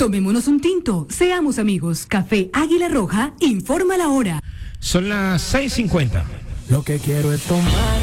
Tomémonos un tinto, seamos amigos. Café Águila Roja, informa la hora. Son las 6:50. Lo que quiero es tomar